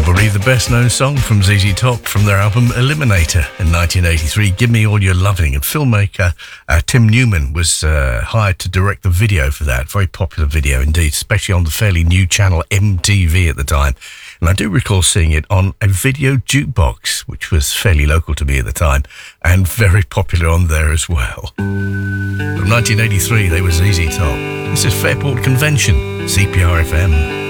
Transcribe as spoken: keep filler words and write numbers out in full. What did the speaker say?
Probably the best known song from Z Z Top from their album Eliminator in nineteen eighty-three, Give Me All Your Loving. And filmmaker uh, Tim Newman was uh, hired to direct the video for that. Very popular video indeed, especially on the fairly new channel M T V at the time. And I do recall seeing it on a video jukebox, which was fairly local to me at the time, and very popular on there as well. From nineteen eighty-three, they were Z Z Top. This is Fairport Convention, C P R F M.